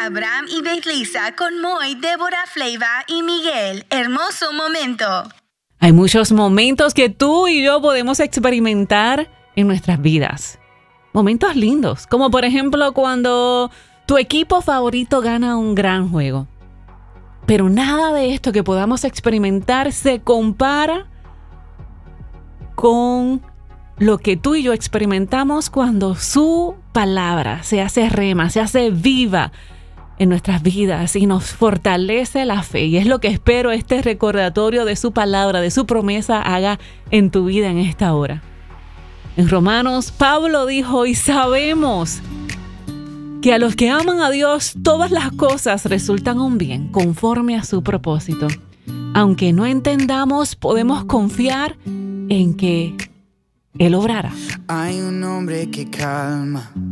Abraham y Beatriza con Moy, Débora, Fleiva y Miguel. Hermoso momento. Hay muchos momentos que tú y yo podemos experimentar en nuestras vidas. Momentos lindos, como por ejemplo cuando tu equipo favorito gana un gran juego. Pero nada de esto que podamos experimentar se compara con lo que tú y yo experimentamos cuando su palabra se hace rema, se hace viva en nuestras vidas y nos fortalece la fe. Y es lo que espero este recordatorio de su palabra, de su promesa, haga en tu vida en esta hora. En Romanos, Pablo dijo, y sabemos que a los que aman a Dios, todas las cosas resultan un bien, conforme a su propósito. Aunque no entendamos, podemos confiar en que Él obrará. Hay un hombre que calma